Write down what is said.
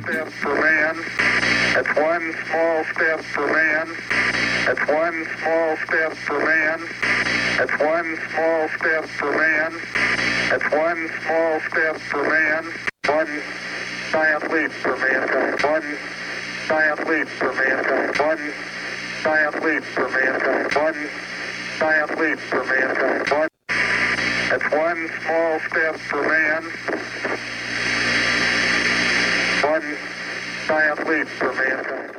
step for man. That's one small step for man. That's one small step for man. That's one small step for man. That's one small step for man. One giant leap for mankind. One giant leap for mankind. One giant leap for mankind. One giant leap for mankind. One. That's one small step for man. One giant leap for mankind.